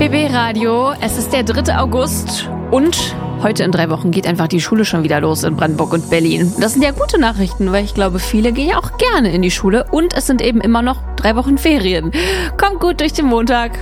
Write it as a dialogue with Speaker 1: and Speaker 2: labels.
Speaker 1: RBB Radio, es ist der 3. August und heute in 3 Wochen geht einfach die Schule schon wieder los in Brandenburg und Berlin. Das sind ja gute Nachrichten, weil ich glaube, viele gehen ja auch gerne in die Schule und es sind eben immer noch 3 Wochen Ferien. Kommt gut durch den Montag.